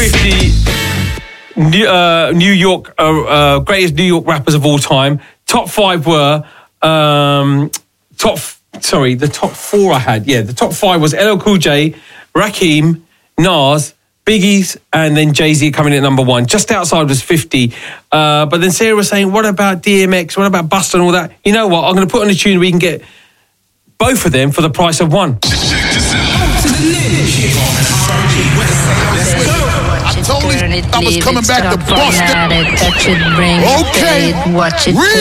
50 New York greatest New York rappers of all time. Top 5 were the top 4 I had. Yeah, the top 5 was LL Cool J, Rakim, Nas, Biggie's, and then Jay-Z coming in at number 1. Just outside was 50. But then Sarah was saying, what about DMX? What about Busta and all that? You know what? I'm going to put on a tune where we can get both of them for the price of one. I told you I was coming back to Boston. Okay.